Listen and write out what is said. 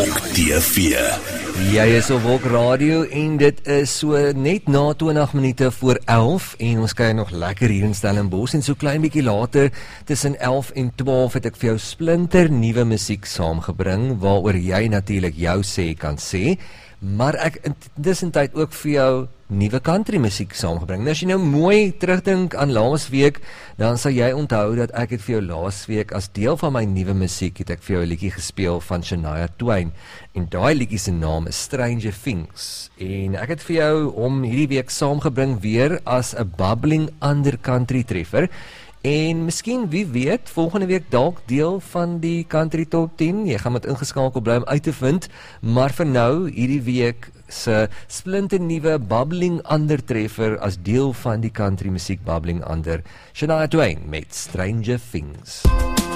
TV. Jy is op Wolk Radio en dit is so net na 20 minute voor 11 en ons kyk nog lekker hier in Stellenbosch en so klein bietjie later tussen 11 en 12 het ek vir jou splinter nuwe musiek saamgebring waaroor jy natuurlik jou sê kan sê, maar ek intussen tyd ook vir jou nuwe country musiek saamgebring. Nou as jy nou mooi terugdink aan laasweek, dan sal jy onthou dat ek het vir jou laasweek as deel van my nuwe musiek het ek vir jou 'n liedjie gespeel van Shania Twain en daai liedjie se naam is Stranger Things en ek het vir jou om hierdie week saamgebring weer as 'n bubbling under country treffer. En miskien, wie weet, volgende week dalk deel van die country top 10. Jy gaan met ingeskakel bly om uit te vind, maar vir nou, hierdie week se splinternuwe bubbling under treffer as deel van die country musiek bubbling under, Shania Twain met Stranger Things.